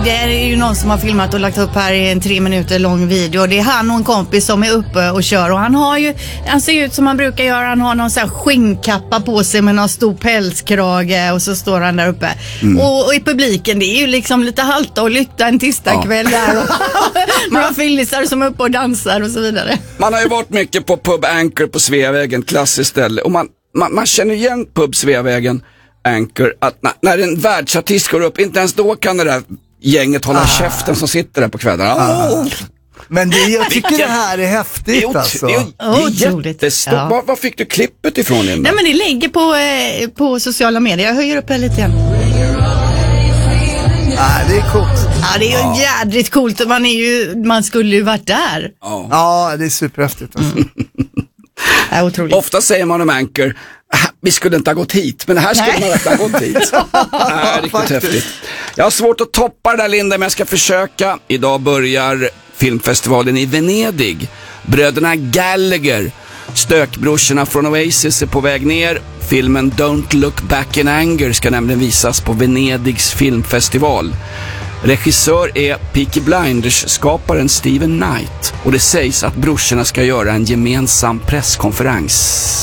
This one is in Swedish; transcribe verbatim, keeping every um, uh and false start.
det är ju någon som har filmat och lagt upp här i en tre minuter lång video. Det är han och en kompis som är uppe och kör. Och han har ju, han ser ut som han brukar göra. Han har någon sån här skinnkappa på sig med någon stor pälskrage. Och så står han där uppe. Mm. Och, och i publiken, det är ju liksom lite halta och lytta en tisdagkväll ja. där. Och några fillisar som är uppe och dansar och så vidare. Man har ju varit mycket på Pub Anchor på Sveavägen, klassiskt ställe. Och man, man, man känner igen Pub Sveavägen Anchor, att när, när en världsartist går upp, inte ens då kan det där gänget hålla ah. käften som sitter där på kvällarna. Ah. Oh. Men det, jag tycker det här är häftigt det är alltså. Det är, det är jättestort. Ja. Var, var fick du klippet ifrån, Linda? Nej, men det ligger på, eh, på sociala medier. Jag höjer upp det lite igen. Ah, det är coolt. Ja, det är ju ja. jädrigt coolt. Man, är ju, man skulle ju varit där. Ja, ja det är superhäftigt alltså. Mm. Det är otroligt. Ofta säger man om Anchor, vi skulle inte ha gått hit, men här skulle Nej. man inte ha gått hit. Nej, riktigt häftigt. Jag har svårt att toppa det där, Linda, men jag ska försöka. Idag börjar filmfestivalen i Venedig. Bröderna Gallagher, stökbrorsorna från Oasis, är på väg ner. Filmen Don't Look Back in Anger ska nämligen visas på Venedigs filmfestival. Regissör är Peaky Blinders-skaparen Steven Knight, och det sägs att brorsorna ska göra en gemensam presskonferens.